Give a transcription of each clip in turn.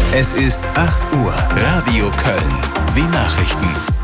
Es ist 8 Uhr. Radio Köln. Die Nachrichten.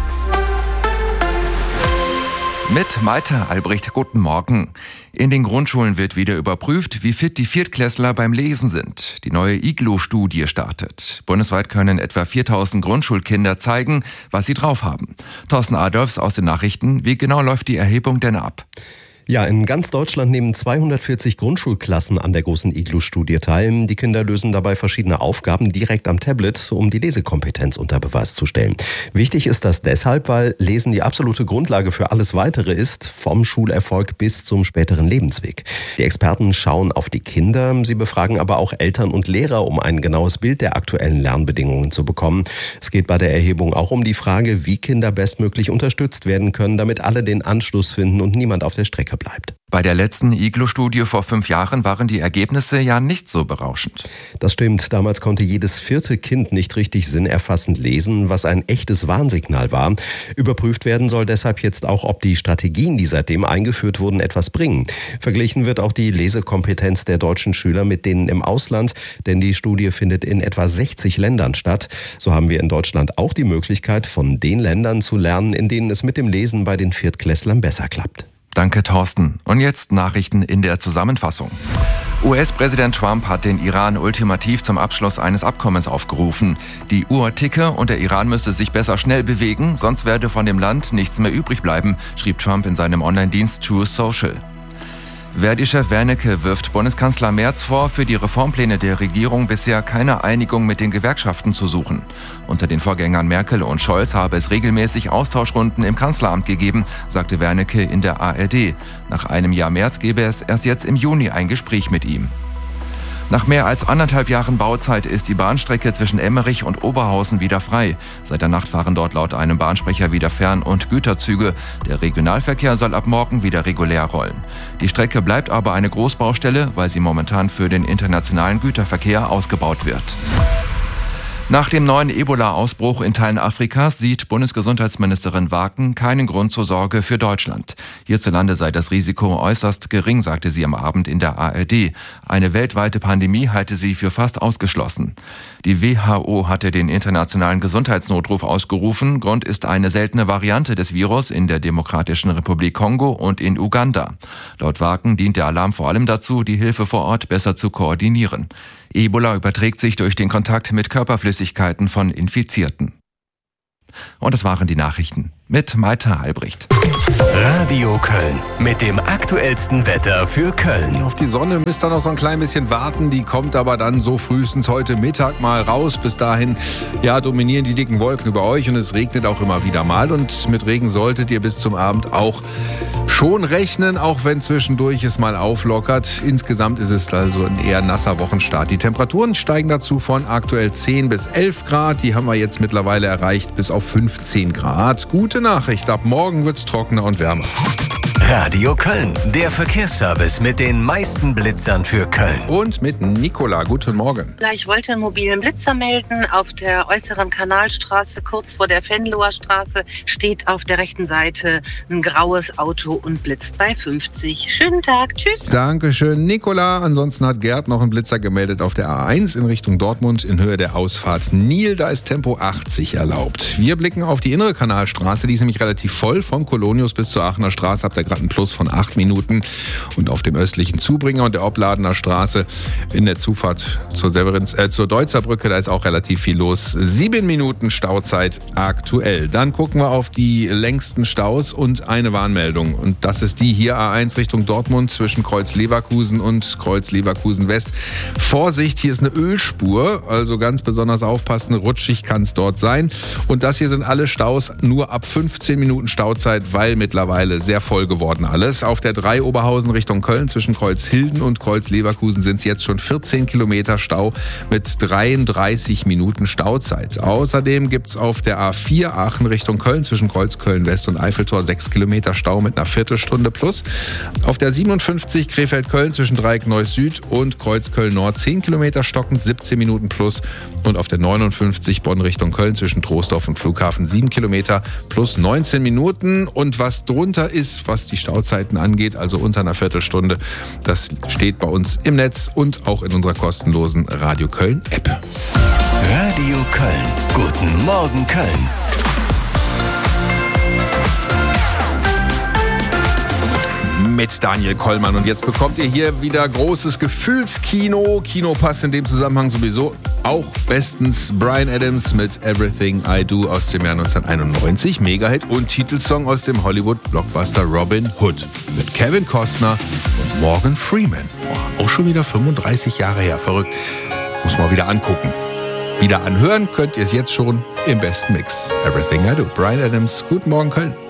Mit Malte Albrecht, guten Morgen. In den Grundschulen wird wieder überprüft, wie fit die Viertklässler beim Lesen sind. Die neue IGLO-Studie startet. Bundesweit können etwa 4.000 Grundschulkinder zeigen, was sie drauf haben. Thorsten Adolfs aus den Nachrichten. Wie genau läuft die Erhebung denn ab? Ja, in ganz Deutschland nehmen 240 Grundschulklassen an der großen IGLO-Studie teil. Die Kinder lösen dabei verschiedene Aufgaben direkt am Tablet, um die Lesekompetenz unter Beweis zu stellen. Wichtig ist das deshalb, weil Lesen die absolute Grundlage für alles Weitere ist, vom Schulerfolg bis zum späteren Lebensweg. Die Experten schauen auf die Kinder, sie befragen aber auch Eltern und Lehrer, um ein genaues Bild der aktuellen Lernbedingungen zu bekommen. Es geht bei der Erhebung auch um die Frage, wie Kinder bestmöglich unterstützt werden können, damit alle den Anschluss finden und niemand auf der Strecke bleibt. Bei der letzten IGLO-Studie vor 5 Jahren waren die Ergebnisse ja nicht so berauschend. Das stimmt. Damals konnte jedes 4. Kind nicht richtig sinnerfassend lesen, was ein echtes Warnsignal war. Überprüft werden soll deshalb jetzt auch, ob die Strategien, die seitdem eingeführt wurden, etwas bringen. Verglichen wird auch die Lesekompetenz der deutschen Schüler mit denen im Ausland, denn die Studie findet in etwa 60 Ländern statt. So haben wir in Deutschland auch die Möglichkeit, von den Ländern zu lernen, in denen es mit dem Lesen bei den Viertklässlern besser klappt. Danke, Thorsten. Und jetzt Nachrichten in der Zusammenfassung. US-Präsident Trump hat den Iran ultimativ zum Abschluss eines Abkommens aufgerufen. Die Uhr ticke und der Iran müsse sich besser schnell bewegen, sonst werde von dem Land nichts mehr übrig bleiben, schrieb Trump in seinem Online-Dienst Truth Social. Verdi-Chef Wernicke wirft Bundeskanzler Merz vor, für die Reformpläne der Regierung bisher keine Einigung mit den Gewerkschaften zu suchen. Unter den Vorgängern Merkel und Scholz habe es regelmäßig Austauschrunden im Kanzleramt gegeben, sagte Wernicke in der ARD. Nach einem Jahr Merz gebe es erst jetzt im Juni ein Gespräch mit ihm. Nach mehr als 1,5 Jahren Bauzeit ist die Bahnstrecke zwischen Emmerich und Oberhausen wieder frei. Seit der Nacht fahren dort laut einem Bahnsprecher wieder Fern- und Güterzüge. Der Regionalverkehr soll ab morgen wieder regulär rollen. Die Strecke bleibt aber eine Großbaustelle, weil sie momentan für den internationalen Güterverkehr ausgebaut wird. Nach dem neuen Ebola-Ausbruch in Teilen Afrikas sieht Bundesgesundheitsministerin Waken keinen Grund zur Sorge für Deutschland. Hierzulande sei das Risiko äußerst gering, sagte sie am Abend in der ARD. Eine weltweite Pandemie halte sie für fast ausgeschlossen. Die WHO hatte den internationalen Gesundheitsnotruf ausgerufen. Grund ist eine seltene Variante des Virus in der Demokratischen Republik Kongo und in Uganda. Laut Waken dient der Alarm vor allem dazu, die Hilfe vor Ort besser zu koordinieren. Ebola überträgt sich durch den Kontakt mit Körperflüssigkeiten von Infizierten. Und das waren die Nachrichten mit Malte Albrecht. Radio Köln mit dem aktuellsten Wetter für Köln. Auf die Sonne müsst ihr noch so ein klein bisschen warten. Die kommt aber dann so frühestens heute Mittag mal raus. Bis dahin, ja, dominieren die dicken Wolken über euch und es regnet auch immer wieder mal. Und mit Regen solltet ihr bis zum Abend auch schon rechnen, auch wenn zwischendurch es mal auflockert. Insgesamt ist es also ein eher nasser Wochenstart. Die Temperaturen steigen dazu von aktuell 10 bis 11 Grad. Die haben wir jetzt mittlerweile erreicht bis auf 15 Grad. Gute Nachricht, ab morgen wird's trockener und wärmer. Radio Köln, der Verkehrsservice mit den meisten Blitzern für Köln. Und mit Nicola, guten Morgen. Ich wollte einen mobilen Blitzer melden. Auf der äußeren Kanalstraße, kurz vor der Venloer Straße, steht auf der rechten Seite ein graues Auto und blitzt bei 50. Schönen Tag, tschüss. Dankeschön, Nicola. Ansonsten hat Gerd noch einen Blitzer gemeldet auf der A1 in Richtung Dortmund in Höhe der Ausfahrt Nil. Da ist Tempo 80 erlaubt. Wir blicken auf die innere Kanalstraße. Die ist nämlich relativ voll. Vom Kolonius bis zur Aachener Straße habt ihr gerade ein Plus von 8 Minuten. Und auf dem östlichen Zubringer und der Opladener Straße in der Zufahrt zur Deutzer Brücke, da ist auch relativ viel los. 7 Minuten Stauzeit aktuell. Dann gucken wir auf die längsten Staus und eine Warnmeldung. Und das ist die hier A1 Richtung Dortmund zwischen Kreuz Leverkusen und Kreuz Leverkusen West. Vorsicht, hier ist eine Ölspur, also ganz besonders aufpassen, rutschig kann es dort sein. Und das hier sind alle Staus nur ab 15 Minuten Stauzeit, weil mittlerweile sehr voll geworden alles. Auf der 3 Oberhausen Richtung Köln zwischen Kreuz Hilden und Kreuz Leverkusen sind es jetzt schon 14 Kilometer Stau mit 33 Minuten Stauzeit. Außerdem gibt es auf der A4 Aachen Richtung Köln zwischen Kreuz Köln West und Eiffeltor 6 Kilometer Stau mit einer Viertelstunde plus. Auf der 57 Krefeld-Köln zwischen Dreieck Neuss Süd und Kreuz Köln Nord 10 Kilometer stockend, 17 Minuten plus. Und auf der 59 Bonn Richtung Köln zwischen Troisdorf und Flughafen 7 Kilometer plus 19 Minuten. Und was drunter ist, was die Stauzeiten angeht, also unter einer Viertelstunde, das steht bei uns im Netz und auch in unserer kostenlosen Radio Köln App. Radio Köln. Guten Morgen Köln. Mit Daniel Kollmann. Und jetzt bekommt ihr hier wieder großes Gefühlskino. Kino passt in dem Zusammenhang sowieso auch bestens. Bryan Adams mit Everything I Do aus dem Jahr 1991. Megahit und Titelsong aus dem Hollywood-Blockbuster Robin Hood. Mit Kevin Costner und Morgan Freeman. Auch schon wieder 35 Jahre her. Verrückt. Muss man wieder angucken. Wieder anhören könnt ihr es jetzt schon im besten Mix. Everything I Do. Bryan Adams. Guten Morgen Köln.